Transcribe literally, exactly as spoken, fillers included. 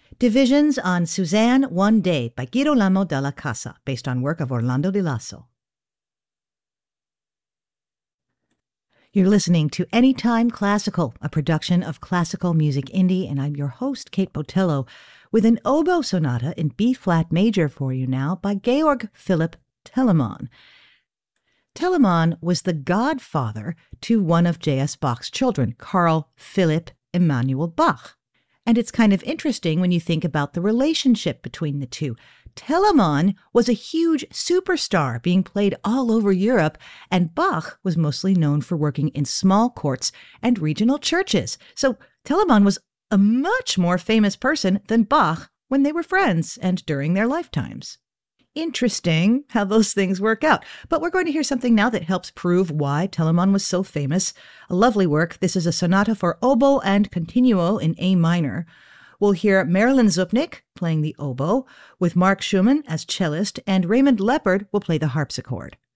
Divisions on Suzanne One Day by Girolamo della Casa, based on work of Orlando di Lasso. You're listening to Anytime Classical, a production of Classical Music Indie, and I'm your host, Kate Botello, with an oboe sonata in B-flat major for you now by Georg Philipp Telemann. Telemann was the godfather to one of J S. Bach's children, Carl Philipp Emanuel Bach. And it's kind of interesting when you think about the relationship between the two. Telemann was a huge superstar being played all over Europe, and Bach was mostly known for working in small courts and regional churches. So Telemann was a much more famous person than Bach when they were friends and during their lifetimes. Interesting how those things work out. But we're going to hear something now that helps prove why Telemann was so famous. A lovely work. This is a sonata for oboe and continuo in A minor. We'll hear Marilyn Zupnik playing the oboe, with Mark Schumann as cellist, and Raymond Leppard will play the harpsichord.